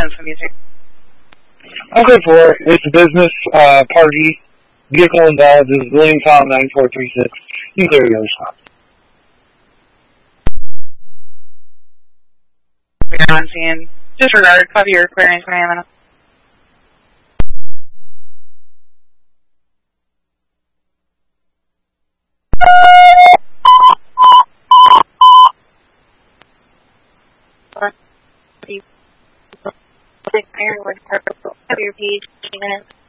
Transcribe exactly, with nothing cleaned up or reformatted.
have some music. Okay, for it's a business uh, party. Vehicle involved is William Tom nine four three six. You clear your stop. We're on scene. Disregard. Copy your clearance command. Your page, minutes.